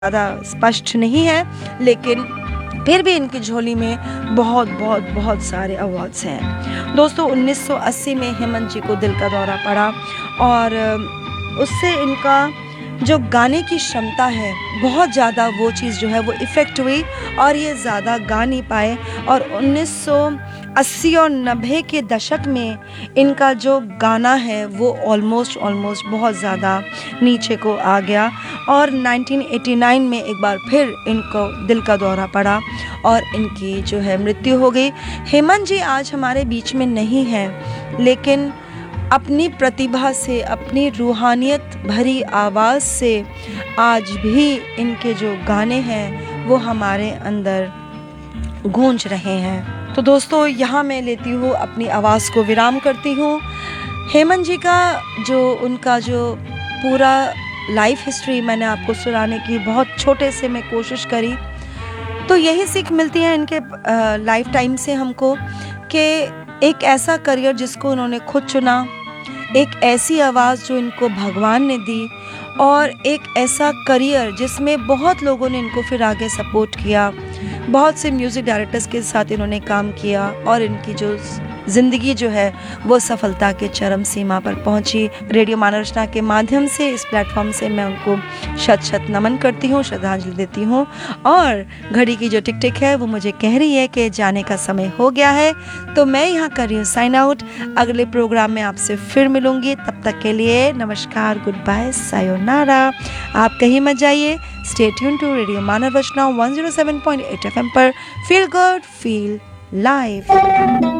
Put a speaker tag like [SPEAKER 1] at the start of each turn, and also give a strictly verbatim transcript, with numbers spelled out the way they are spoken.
[SPEAKER 1] ज़्यादा स्पष्ट नहीं है, लेकिन फिर भी इनकी झोली में बहुत बहुत बहुत सारे अवार्ड्स हैं। दोस्तों उन्नीस सौ अस्सी में हेमंत जी को दिल का दौरा पड़ा और उससे इनका जो गाने की क्षमता है बहुत ज़्यादा, वो चीज़ जो है वो इफ़ेक्ट हुई और ये ज़्यादा गा नहीं पाए। और उन्नीस सौ अस्सी और नब्बे के दशक में इनका जो गाना है वो ऑलमोस्ट ऑलमोस्ट बहुत ज़्यादा नीचे को आ गया और नाइनटीन एटी नाइन में एक बार फिर इनको दिल का दौरा पड़ा और इनकी जो है मृत्यु हो गई। हेमंत जी आज हमारे बीच में नहीं हैं, लेकिन अपनी प्रतिभा से, अपनी रूहानियत भरी आवाज़ से आज भी इनके जो गाने हैं वो हमारे अंदर गूंज रहे हैं। तो दोस्तों यहाँ मैं लेती हूँ अपनी आवाज़ को विराम करती हूँ। हेमंत जी का जो उनका जो पूरा लाइफ हिस्ट्री मैंने आपको सुनाने की बहुत छोटे से मैं कोशिश करी, तो यही सीख मिलती है इनके लाइफ टाइम से हमको कि एक ऐसा करियर जिसको उन्होंने खुद चुना, एक ऐसी आवाज़ जो इनको भगवान ने दी और एक ऐसा करियर जिसमें बहुत लोगों ने इनको फिर आगे सपोर्ट किया। बहुत से म्यूज़िक डायरेक्टर्स के साथ इन्होंने काम किया और इनकी जो ज़िंदगी जो है वो सफलता के चरम सीमा पर पहुंची। रेडियो मानव रचना के माध्यम से इस प्लेटफॉर्म से मैं उनको शत शत नमन करती हूँ, श्रद्धांजलि देती हूँ। और घड़ी की जो टिक टिक है वो मुझे कह रही है कि जाने का समय हो गया है, तो मैं यहाँ कर रही हूँ साइन आउट। अगले प्रोग्राम में आपसे फिर मिलूंगी, तब तक के लिए नमस्कार, गुड बाय, सायोनारा। आप कहीं मत जाइए, stay tune to radio Manav Rachna one zero seven point eight F M पर। Feel good, feel live.